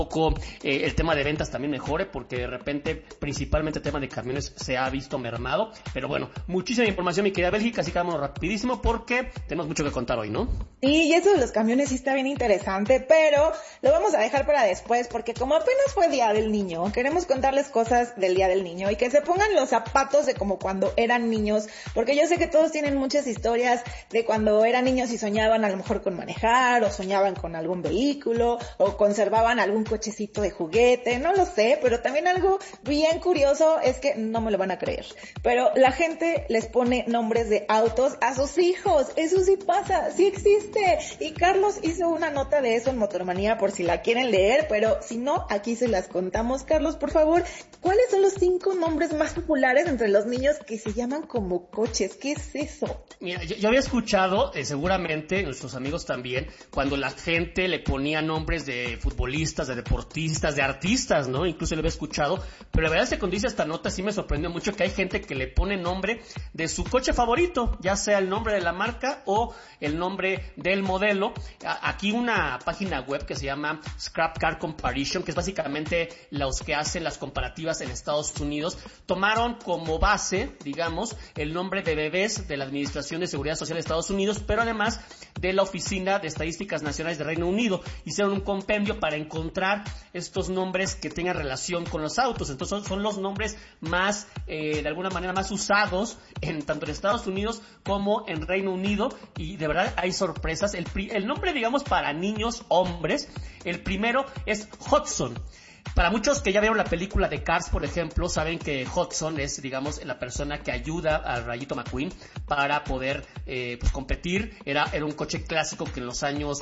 poco el tema de ventas también mejore, porque de repente, principalmente el tema de camiones se ha visto mermado. Pero bueno, muchísima información, mi querida Bélgica, así que vámonos rapidísimo porque tenemos mucho que contar hoy, ¿no? Sí, y eso de los camiones sí está bien interesante, pero lo vamos a dejar para después, porque como apenas fue Día del Niño, queremos contarles cosas del Día del Niño y que se pongan los zapatos de como cuando eran niños, porque yo sé que todos tienen muchas historias de cuando eran niños y soñaban a lo mejor con manejar, o soñaban con algún vehículo, o conservaban algún cochecito de juguete, no lo sé, pero también algo bien curioso es que no me lo van a creer, pero la gente les pone nombres de autos a sus hijos. Eso sí pasa, sí existe, y Carlos hizo una nota de eso en Motormanía por si la quieren leer, pero si no, aquí se las contamos. Carlos, por favor, ¿cuáles son los 5 nombres más populares entre los niños que se llaman como coches? ¿Qué es eso? Mira, yo había escuchado, seguramente nuestros amigos también, cuando la gente le ponía nombres de futbolistas, de deportistas, de artistas, ¿no? Incluso lo había escuchado, pero la verdad es que cuando hice esta nota sí me sorprendió mucho que hay gente que le pone nombre de su coche favorito, ya sea el nombre de la marca o el nombre del modelo. Aquí una página web que se llama Scrap Car Comparison, que es básicamente los que hacen las comparativas en Estados Unidos, tomaron como base, digamos, el nombre de bebés de la Administración de Seguridad Social de Estados Unidos, pero además de la Oficina de Estadísticas Nacionales de Reino Unido. Hicieron un compendio para encontrar estos nombres que tengan relación con los autos. Entonces son los nombres más, de alguna manera, más usados tanto en Estados Unidos como en Reino Unido, y de verdad hay sorpresas. El nombre, digamos, para niños hombres, el primero es Hudson. Para muchos que ya vieron la película de Cars, por ejemplo, saben que Hudson es, digamos, la persona que ayuda al Rayito McQueen para poder pues competir. Era un coche clásico que en los años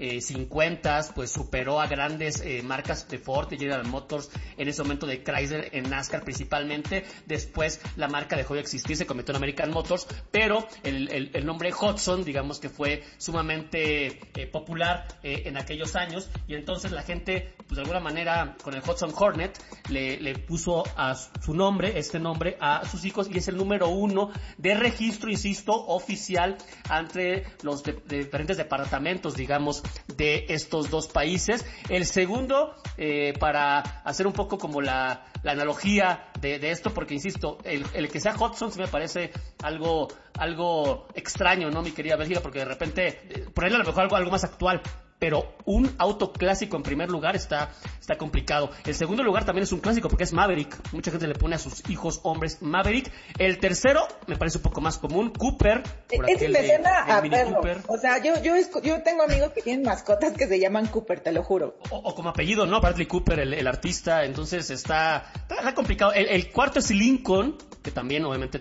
50 pues superó a grandes marcas de Ford, de General Motors, en ese momento de Chrysler en NASCAR principalmente. Después la marca dejó de existir, se convirtió en American Motors, pero el nombre Hudson, digamos que fue sumamente popular en aquellos años, y entonces la gente, pues de alguna manera, con el Hudson Hornet le puso a su nombre, a sus hijos, y es el número 1 de registro, insisto, oficial entre los diferentes departamentos, digamos, de estos dos países. El segundo, para hacer un poco como la analogía de esto, porque insisto, el que sea Hudson sí me parece algo extraño, ¿no, mi querida Bélgica? Porque de repente, ponerle a lo mejor algo más actual, pero un auto clásico en primer lugar está complicado. El segundo lugar también es un clásico porque es Maverick. Mucha gente le pone a sus hijos hombres Maverick. El tercero me parece un poco más común, Cooper. Ese me suena a perro. Cooper. O sea, yo tengo amigos que tienen mascotas que se llaman Cooper, te lo juro. O como apellido, ¿no? Bradley Cooper, el artista. Entonces está complicado. El cuarto es Lincoln, que también, obviamente,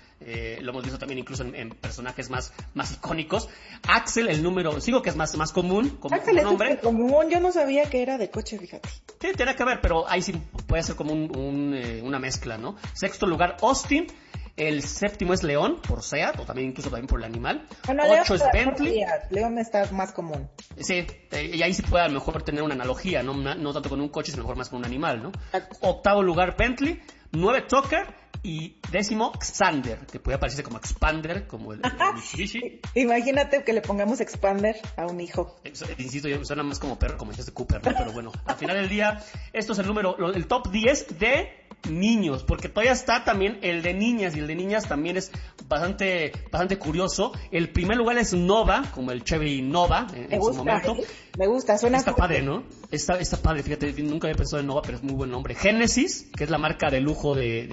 lo hemos visto también incluso en personajes más icónicos. Axel, el número 5, que es más común como Axel es nombre. súper común, yo no sabía que era de coche, fíjate. Sí, tiene que ver, pero ahí sí puede ser como una mezcla, ¿no? Sexto lugar, Austin. El séptimo es León, por Seat, o también incluso también por el animal. Bueno, 8 es Bentley. León está más común. Sí, y ahí sí puede a lo mejor tener una analogía, no tanto con un coche, sino mejor más con un animal, ¿no? Octavo lugar, Bentley. 9, Tucker. Y 10º, Xander, que puede parecerse como Expander, como el Mitsubishi. Imagínate que le pongamos Expander a un hijo. Insisto, suena más como perro, como este Cooper, ¿no? Pero bueno, al final del día, esto es el top 10 de niños, porque todavía está también el de niñas, y el de niñas también es bastante curioso. El primer lugar es Nova, como el Chevy Nova en su momento. Me gusta, suena. Está padre, ¿no? Está padre, fíjate, nunca había pensado en Nova, pero es muy buen nombre. Genesis, que es la marca de lujo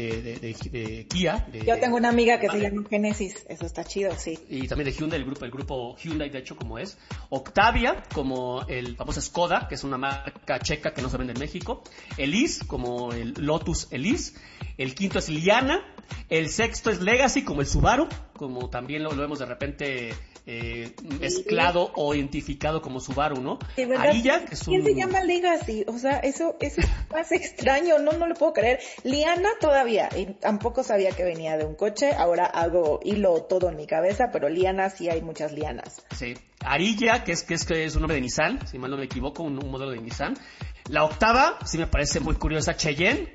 de Kia. Yo tengo una amiga que se llama Genesis, eso está chido, sí. Y también de Hyundai, el grupo Hyundai, de hecho, como es. Octavia, como el famoso Skoda, que es una marca checa que no se vende en México. Elise, como el Lotus Elise. El quinto es Liana. El sexto es Legacy, como el Subaru, como también lo vemos de repente mezclado o identificado como Subaru, ¿no? Arilla, que es ¿Quién se llama Legacy? O sea, eso es más extraño, no lo puedo creer. Liana todavía, y tampoco sabía que venía de un coche, ahora hago hilo todo en mi cabeza, pero Liana sí hay muchas lianas. Sí. Arilla, que es un nombre de Nissan, si mal no me equivoco, un modelo de Nissan. La octava, sí me parece muy curiosa, Cheyenne,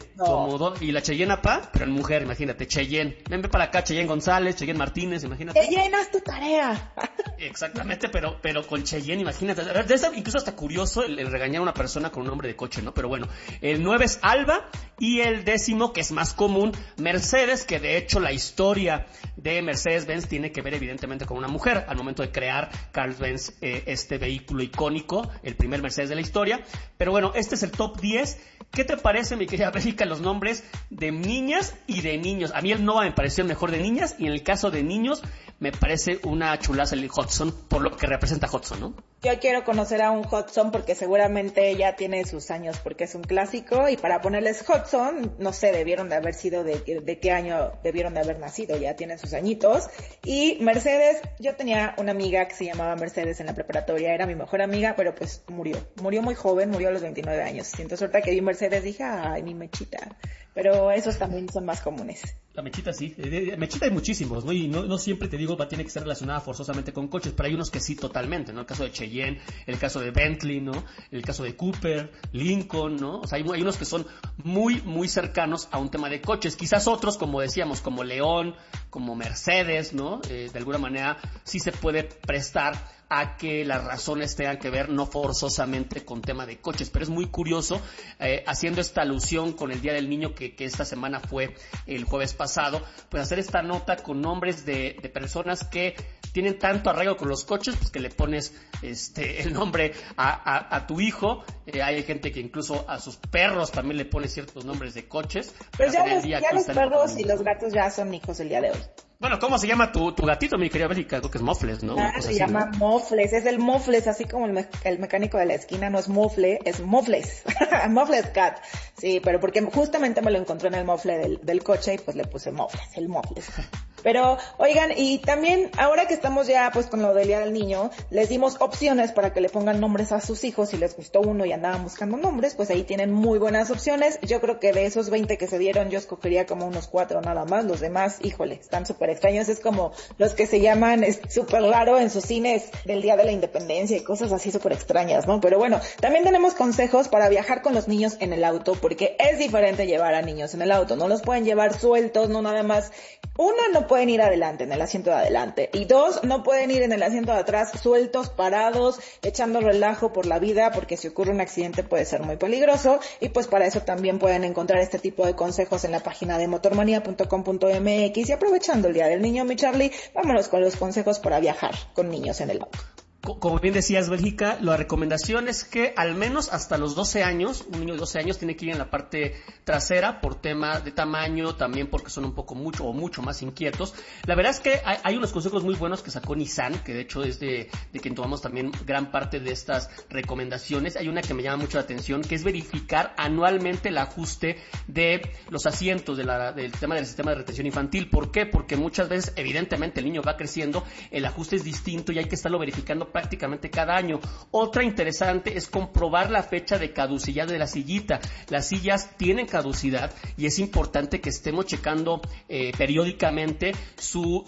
y la Cheyenne Apa, pero en mujer, imagínate, Cheyenne. Ven para acá, Cheyenne González, Cheyenne Martínez, imagínate. Cheyenne, haz tu tarea. Exactamente, pero con Cheyenne, imagínate. A ver, incluso hasta curioso el regañar a una persona con un nombre de coche, ¿no? Pero bueno, el 9 es Alba, y el 10º, que es más común, Mercedes, que de hecho la historia de Mercedes-Benz tiene que ver evidentemente con una mujer, al momento de crear Carl-Benz este vehículo icónico, el primer Mercedes de la historia. Pero bueno, este es el top 10. ¿Qué te parece, mi querida Bélgica, los nombres de niñas y de niños? A mí el Nova me pareció el mejor de niñas, y en el caso de niños me parece una chulaza el Hudson, por lo que representa Hudson, ¿no? Yo quiero conocer a un Hudson porque seguramente ya tiene sus años, porque es un clásico, y para ponerles Hudson, no sé, debieron de haber sido de qué año debieron de haber nacido, ya tienen sus añitos. Y Mercedes, yo tenía una amiga que se llamaba Mercedes en la preparatoria, era mi mejor amiga, pero pues murió muy joven, murió a los 29 años. Siento suerte que vi Mercedes, dije, ay, mi mechita. Pero esos también son más comunes. La mechita sí, mechita hay muchísimos, ¿no? Y no siempre, te digo, tiene que estar relacionada forzosamente con coches, pero hay unos que sí totalmente, ¿no? El caso de Cheyenne, el caso de Bentley, ¿no? El caso de Cooper, Lincoln, ¿no? O sea, hay unos que son muy, muy cercanos a un tema de coches. Quizás otros, como decíamos, como León, como Mercedes, ¿no? De alguna manera sí se puede prestar a que las razones tengan que ver no forzosamente con tema de coches, pero es muy curioso, haciendo esta alusión con el Día del Niño que esta semana fue el jueves pasado, pues hacer esta nota con nombres de personas que tienen tanto arraigo con los coches, pues que le pones el nombre a tu hijo. Hay gente que incluso a sus perros también le pone ciertos nombres de coches. Pues ya los perros y los gatos ya son hijos el día de hoy. Bueno, ¿cómo se llama tu gatito, mi querida Bélgica? Creo que es Mofles, ¿no? Se llama Mofles, es el Mofles, así como el mecánico de la esquina no es Mofle, es Mofles, Mofles Cat. Sí, pero porque justamente me lo encontré en el mofle del coche y pues le puse Mofles, el Mofles. Pero, oigan, y también, ahora que estamos ya pues con lo del Día del Niño, les dimos opciones para que le pongan nombres a sus hijos. Si les gustó uno y andaban buscando nombres, pues ahí tienen muy buenas opciones. Yo creo que de esos 20 que se dieron, yo escogería como unos 4 nada más. Los demás, híjole, están súper extraños. Es como los que se llaman súper raro en sus cines del Día de la Independencia y cosas así súper extrañas, ¿no? Pero bueno, también tenemos consejos para viajar con los niños en el auto, porque es diferente llevar a niños en el auto. No los pueden llevar sueltos, no nada más. Uno, no pueden ir adelante, en el asiento de adelante. Y 2, no pueden ir en el asiento de atrás sueltos, parados, echando relajo por la vida, porque si ocurre un accidente puede ser muy peligroso. Y pues para eso también pueden encontrar este tipo de consejos en la página de motormanía.com.mx. Y aprovechando el Día del Niño, mi Charlie, vámonos con los consejos para viajar con niños en el auto. Como bien decías, Bélgica, la recomendación es que al menos hasta los 12 años, un niño de 12 años tiene que ir en la parte trasera por tema de tamaño, también porque son un poco mucho más inquietos. La verdad es que hay unos consejos muy buenos que sacó Nissan, que de hecho es de quien tomamos también gran parte de estas recomendaciones. Hay una que me llama mucho la atención, que es verificar anualmente el ajuste de los asientos del tema del sistema de retención infantil. ¿Por qué? Porque muchas veces, evidentemente, el niño va creciendo, el ajuste es distinto y hay que estarlo verificando prácticamente cada año. Otra interesante es comprobar la fecha de caducidad de la sillita. Las sillas tienen caducidad y es importante que estemos checando periódicamente su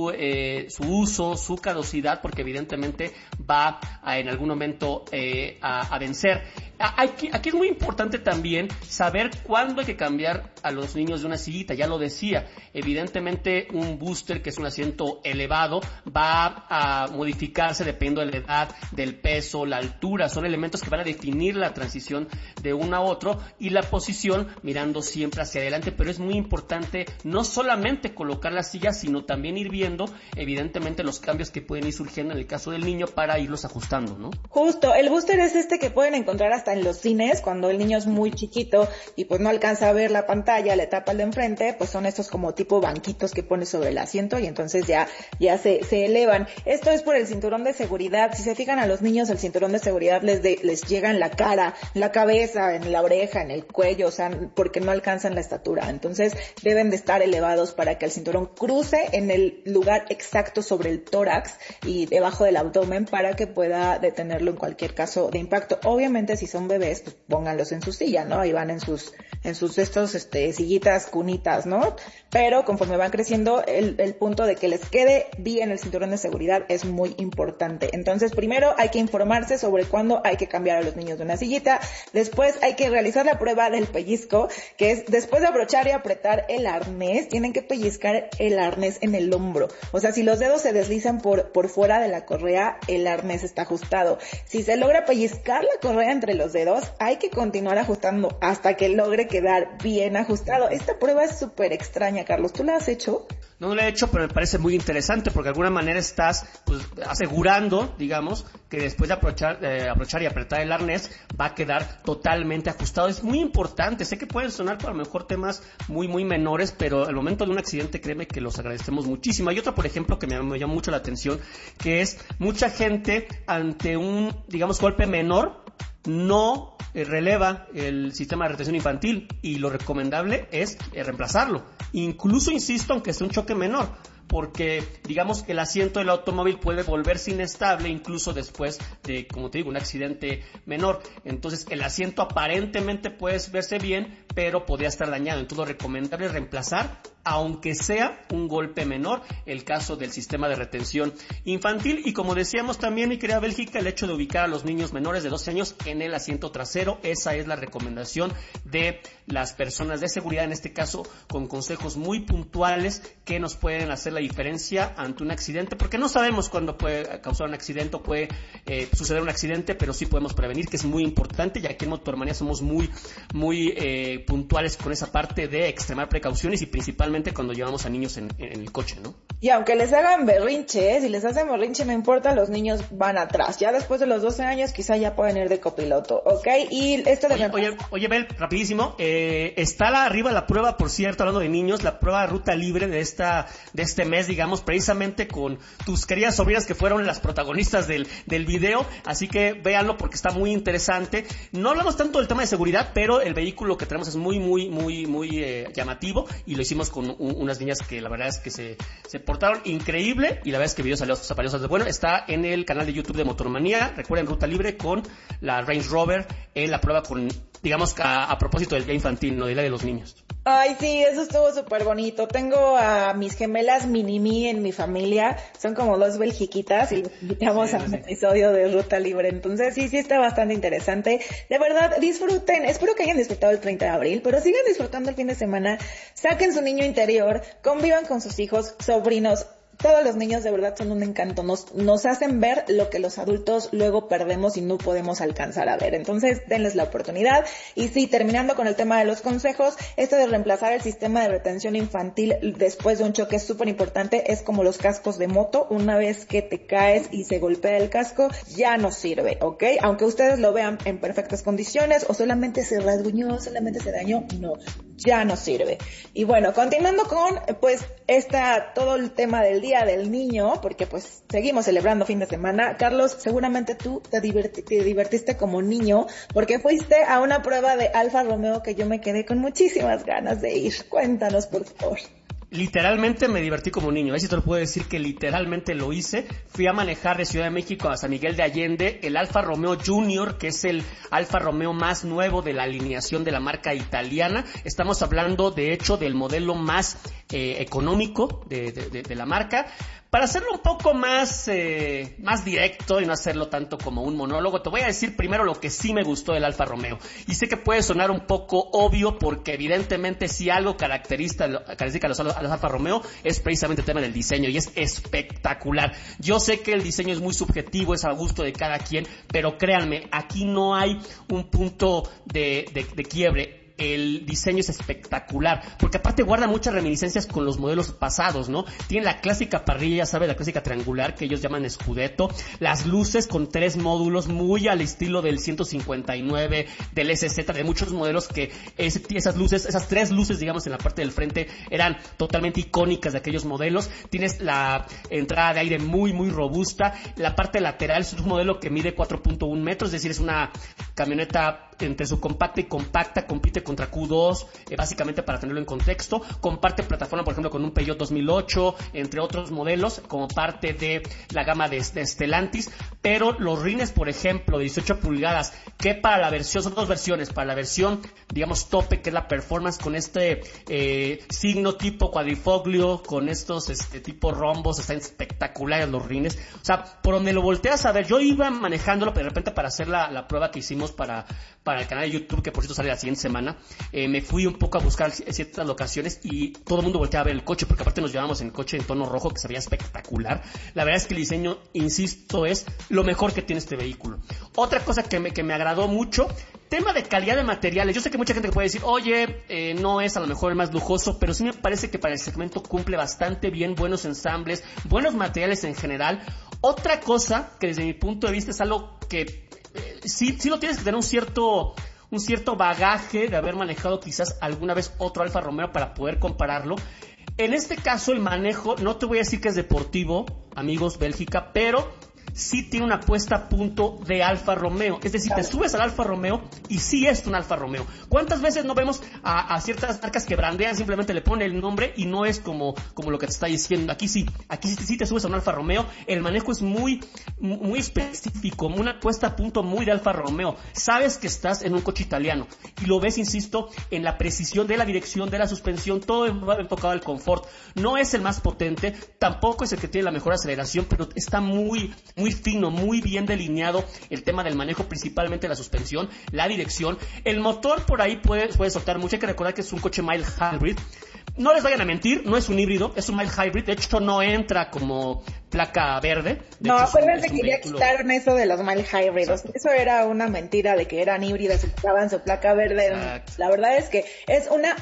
uso, su caducidad, porque evidentemente va en algún momento a vencer. Aquí es muy importante también saber cuándo hay que cambiar a los niños de una sillita. Ya lo decía, evidentemente un booster, que es un asiento elevado, va a modificarse dependiendo de la edad, del peso, la altura. Son elementos que van a definir la transición de uno a otro, y la posición mirando siempre hacia adelante. Pero es muy importante no solamente colocar las sillas, sino también ir viendo evidentemente los cambios que pueden ir surgiendo en el caso del niño para irlos ajustando, ¿no? Justo, el booster es que pueden encontrar hasta en los cines cuando el niño es muy chiquito y pues no alcanza a ver la pantalla, le tapa el de enfrente. Pues son estos como tipo banquitos que pones sobre el asiento y entonces ya se elevan. Esto es por el cinturón de seguridad. Si se fijan, a los niños el cinturón de seguridad les llega en la cara, en la cabeza, en la oreja, en el cuello, o sea, porque no alcanzan la estatura. Entonces deben de estar elevados para que el cinturón cruce en el lugar exacto sobre el tórax y debajo del abdomen, para que pueda detenerlo en cualquier caso de impacto. Obviamente si son bebés, pues pónganlos en su silla, ¿no? Ahí van en sus sillitas, cunitas, ¿no? Pero conforme van creciendo, el punto de que les quede bien el cinturón de seguridad es muy importante. Entonces, primero hay que informarse sobre cuándo hay que cambiar a los niños de una sillita. Después hay que realizar la prueba del pellizco, que es después de abrochar y apretar el arnés, tienen que pellizcar el arnés en el hombro. O sea, si los dedos se deslizan por fuera de la correa, el arnés está ajustado. Si se logra pellizcar la correa entre los dedos, hay que continuar ajustando hasta que logre quedar bien ajustado. Esta prueba es súper extraña, Carlos. ¿Tú la has hecho? No lo he hecho, pero me parece muy interesante porque de alguna manera estás pues asegurando, digamos, que después de aprovechar y apretar el arnés va a quedar totalmente ajustado. Es muy importante. Sé que pueden sonar para lo mejor temas muy menores, pero al momento de un accidente, créeme que los agradecemos muchísimo. Hay otra, por ejemplo, que me llama mucho la atención, que es mucha gente ante un, digamos, golpe menor, no releva el sistema de retención infantil y lo recomendable es reemplazarlo. Incluso, insisto, aunque sea un choque menor, porque digamos que el asiento del automóvil puede volverse inestable incluso después de, como te digo, un accidente menor. Entonces el asiento aparentemente puede verse bien, pero podría estar dañado. Entonces lo recomendable es reemplazar, aunque sea un golpe menor, el caso del sistema de retención infantil. Y como decíamos también, mi querida Bélgica, el hecho de ubicar a los niños menores de 12 años en el asiento trasero, esa es la recomendación de las personas de seguridad, en este caso con consejos muy puntuales que nos pueden hacer la diferencia ante un accidente, porque no sabemos cuándo puede causar un accidente o puede suceder un accidente, pero sí podemos prevenir, que es muy importante, ya que en Motormanía somos muy puntuales con esa parte de extremar precauciones y principalmente cuando llevamos a niños en el coche, ¿no? Y aunque les hagan berrinche, si les hacen berrinche no importa, los niños van atrás. Ya después de los 12 años quizá ya pueden ir de copiloto, ¿ok? Y esto de... Oye, Bel, rapidísimo, está arriba la prueba, por cierto, hablando de niños, la prueba de ruta libre de este mes, digamos, precisamente con tus queridas sobrinas que fueron las protagonistas del video, así que véanlo porque está muy interesante. No hablamos tanto del tema de seguridad, pero el vehículo que tenemos es muy llamativo y lo hicimos con unas niñas que la verdad es que se portaron increíble y la verdad es que el video salió bueno. Está en el canal de YouTube de Motormanía. Recuerden, ruta libre con la Range Rover en la prueba con, digamos, a propósito del día infantil, no del día de los niños. Ay, sí, eso estuvo súper bonito. Tengo a mis gemelas Mini-Me en mi familia. Son como dos belgiquitas y los invitamos a un episodio de Ruta Libre. Entonces, sí está bastante interesante. De verdad, disfruten. Espero que hayan disfrutado el 30 de abril, pero sigan disfrutando el fin de semana. Saquen su niño interior, convivan con sus hijos, sobrinos. Todos los niños de verdad son un encanto, nos hacen ver lo que los adultos luego perdemos y no podemos alcanzar a ver. Entonces, denles la oportunidad. Y sí, terminando con el tema de los consejos, esto de reemplazar el sistema de retención infantil después de un choque es súper importante. Es como los cascos de moto, una vez que te caes y se golpea el casco, ya no sirve, ¿ok? Aunque ustedes lo vean en perfectas condiciones o solamente se rasguñó, solamente se dañó, no, ya no sirve. Y bueno, continuando con, pues, todo el tema del Día del Niño, porque pues seguimos celebrando fin de semana. Carlos, seguramente tú te divertiste como niño, porque fuiste a una prueba de Alfa Romeo que yo me quedé con muchísimas ganas de ir. Cuéntanos, por favor. Literalmente me divertí como niño, si te lo puedo decir que literalmente lo hice. Fui a manejar de Ciudad de México a San Miguel de Allende el Alfa Romeo Junior, que es el Alfa Romeo más nuevo de la alineación de la marca italiana. Estamos hablando de hecho del modelo más económico de la marca. Para hacerlo un poco más directo y no hacerlo tanto como un monólogo, te voy a decir primero lo que sí me gustó del Alfa Romeo. Y sé que puede sonar un poco obvio porque evidentemente si algo caracteriza a los Alfa Romeo es precisamente el tema del diseño y es espectacular. Yo sé que el diseño es muy subjetivo, es a gusto de cada quien, pero créanme, aquí no hay un punto de quiebre. El diseño es espectacular, porque aparte guarda muchas reminiscencias con los modelos pasados, ¿no? Tiene la clásica parrilla, ya sabes, la clásica triangular que ellos llaman Scudetto, las luces con 3 módulos muy al estilo del 159, del SZ, de muchos modelos que esas 3 luces, digamos, en la parte del frente eran totalmente icónicas de aquellos modelos. Tienes la entrada de aire muy robusta, la parte lateral es un modelo que mide 4.1 metros, es decir, es una camioneta entre su compacta y compacta, compite contra Q2, básicamente para tenerlo en contexto. Comparte plataforma, por ejemplo, con un Peugeot 2008, entre otros modelos, como parte de la gama de Stellantis. Pero los rines, por ejemplo, de 18 pulgadas, que para la versión, son dos versiones, para la versión, digamos, tope, que es la performance, con este signo tipo cuadrifoglio, con estos tipo rombos, están espectaculares los rines. O sea, por donde lo volteas a ver, yo iba manejándolo, pero de repente para hacer la prueba que hicimos para el canal de YouTube, que por cierto sale la siguiente semana, me fui un poco a buscar ciertas locaciones y todo el mundo volteaba a ver el coche, porque aparte nos llevamos en el coche en tono rojo, que se veía espectacular. La verdad es que el diseño, insisto, es lo mejor que tiene este vehículo. Otra cosa que me agradó mucho, tema de calidad de materiales. Yo sé que mucha gente puede decir, oye, no es a lo mejor el más lujoso, pero sí me parece que para el segmento cumple bastante bien, buenos ensambles, buenos materiales en general. Otra cosa que desde mi punto de vista es algo que sí lo tienes que tener un cierto bagaje de haber manejado quizás alguna vez otro Alfa Romeo para poder compararlo. En este caso el manejo, no te voy a decir que es deportivo, amigos, Bélgica, pero sí tiene una puesta a punto de Alfa Romeo. Es decir, te subes al Alfa Romeo y sí es un Alfa Romeo. ¿Cuántas veces no vemos a ciertas marcas que brandean, simplemente le ponen el nombre y no es como lo que te está diciendo? Aquí sí te subes a un Alfa Romeo. El manejo es muy específico, una puesta a punto muy de Alfa Romeo. Sabes que estás en un coche italiano y lo ves, insisto, en la precisión de la dirección, de la suspensión, todo enfocado al confort. No es el más potente, tampoco es el que tiene la mejor aceleración, pero está muy fino, muy bien delineado el tema del manejo, principalmente la suspensión, la dirección. El motor por ahí puede soltar mucho. Hay que recordar que es un coche mild hybrid. No les vayan a mentir, no es un híbrido, es un mild hybrid. De hecho, no entra como placa verde. No, acuérdense que ya quitaron eso de los mild hybrids. Eso era una mentira de que eran híbridos y quitaban su placa verde. Exacto. La verdad es que es una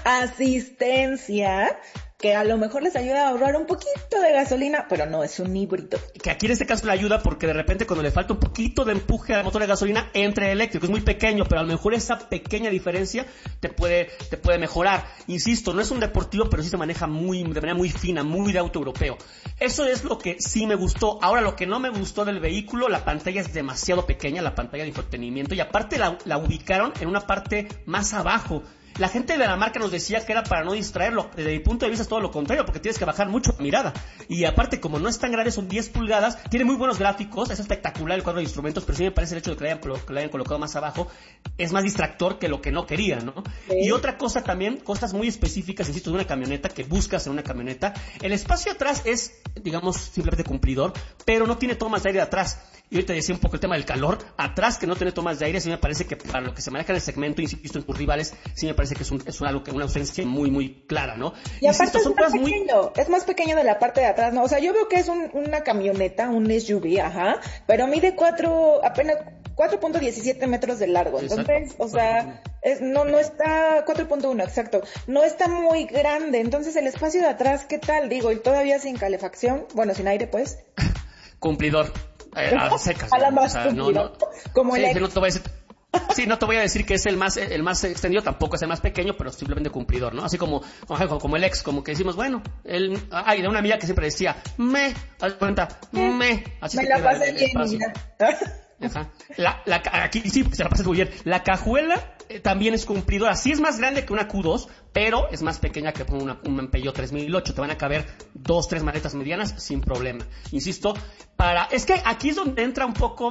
asistencia que a lo mejor les ayuda a ahorrar un poquito de gasolina, pero no es un híbrido. Que aquí en este caso le ayuda porque de repente cuando le falta un poquito de empuje al motor de gasolina, entra el eléctrico. Es muy pequeño, pero a lo mejor esa pequeña diferencia te puede mejorar. Insisto, no es un deportivo, pero sí se maneja de manera muy fina, muy de auto europeo. Eso es lo que sí me gustó. Ahora, lo que no me gustó del vehículo, la pantalla es demasiado pequeña, la pantalla de infotenimiento, y aparte la ubicaron en una parte más abajo. La gente de la marca nos decía que era para no distraerlo. Desde mi punto de vista es todo lo contrario, porque tienes que bajar mucho la mirada. Y aparte, como no es tan grande, son 10 pulgadas, tiene muy buenos gráficos, es espectacular el cuadro de instrumentos, pero sí me parece el hecho de que le hayan colocado más abajo es más distractor que lo que no quería, ¿no? Sí. Y otra cosa también, cosas muy específicas, insisto, de una camioneta, que buscas en una camioneta. El espacio atrás es, digamos, simplemente cumplidor, pero no tiene tomas de aire atrás. Y ahorita decía un poco el tema del calor. Atrás, que no tiene tomas de aire, sí me parece que para lo que se maneja en el segmento, insisto, en tus rivales, sí me parece que es algo que una ausencia muy clara, ¿no? Y aparte son cosas es más pequeño de la parte de atrás, ¿no? O sea, yo veo que es una camioneta, un SUV, pero mide apenas 4.17 metros de largo. Entonces, o sea, no está 4.1, exacto. No está muy grande. Entonces, el espacio de atrás, ¿qué tal? Digo, y todavía sin calefacción, bueno, sin aire, pues. Cumplidor. A secas. A la más, o sea, no, como sí, el no te voy a decir. Sí, no te voy a decir que es el más extendido, tampoco es el más pequeño, pero simplemente cumplidor, ¿no? Así como el ex, como que decimos, bueno, de una amiga que siempre decía, haz cuenta, así me la pasé bien, mira. Ajá. Aquí sí, se la pasas muy bien. La cajuela también es cumplidora. Sí es más grande que una Q2, pero es más pequeña que un Peugeot 3008. Te van a caber 2-3 maletas medianas sin problema. Insisto, es que aquí es donde entra un poco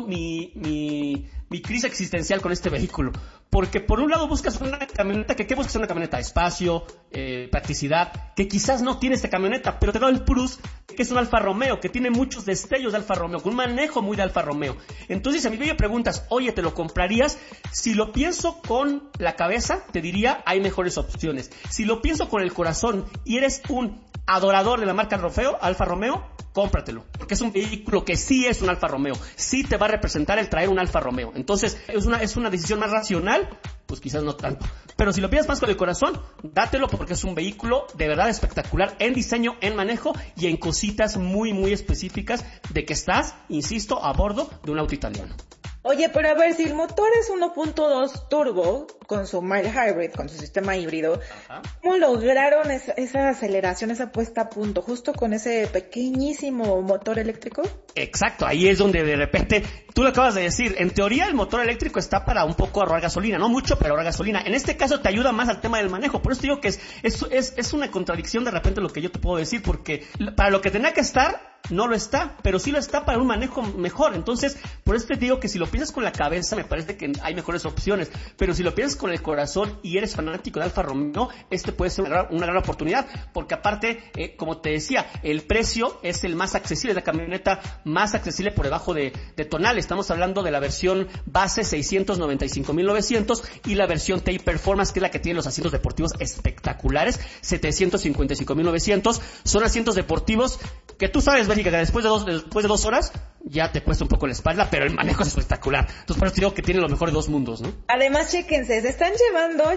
mi crisis existencial con este vehículo. Porque por un lado buscas una camioneta, ¿qué buscas en una camioneta? Espacio, practicidad, que quizás no tiene esta camioneta, pero te da el plus que es un Alfa Romeo, que tiene muchos destellos de Alfa Romeo, con un manejo muy de Alfa Romeo. Entonces, si a mí me preguntas, oye, ¿te lo comprarías? Si lo pienso con la cabeza, te diría, hay mejores opciones. Si lo pienso con el corazón y eres un adorador de la marca Alfa Romeo, cómpratelo, porque es un vehículo que sí es un Alfa Romeo, sí te va a representar el traer un Alfa Romeo. Entonces, es una decisión más racional, pues quizás no tanto. Pero si lo piensas más con el corazón, dátelo, porque es un vehículo de verdad espectacular en diseño, en manejo y en cositas muy específicas de que estás, insisto, a bordo de un auto italiano. Oye, pero a ver, si el motor es 1.2 turbo con su mild hybrid, con su sistema híbrido, Ajá. ¿cómo lograron esa aceleración, esa puesta a punto, justo con ese pequeñísimo motor eléctrico? Exacto, ahí es donde de repente, tú lo acabas de decir, en teoría el motor eléctrico está para un poco ahorrar gasolina, no mucho, pero ahorrar gasolina. En este caso te ayuda más al tema del manejo, por eso te digo que es una contradicción de repente lo que yo te puedo decir, porque para lo que tenía que estar, no lo está, pero sí lo está para un manejo mejor. Entonces, por eso te digo que si lo piensas con la cabeza, me parece que hay mejores opciones, pero si lo piensas con el corazón y eres fanático de Alfa Romeo, este puede ser una gran oportunidad, porque aparte, como te decía, el precio es el más accesible, es la camioneta más accesible por debajo de tonal. Estamos hablando de la versión base 695.900 y la versión TI Performance, que es la que tiene los asientos deportivos espectaculares, 755.900. Son asientos deportivos que tú sabes, Bélgica, que después de 2 horas ya te cuesta un poco la espalda, pero el manejo es espectacular. Entonces por eso te digo que tiene lo mejor de dos mundos, ¿no? Además, chéquense, se están llevando